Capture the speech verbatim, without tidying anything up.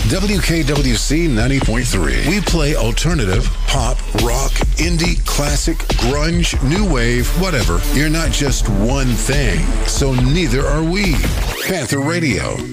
W K W C ninety point three. We play alternative, pop, rock, indie, classic, grunge, new wave, whatever. You're not just one thing, so neither are we. Panther Radio.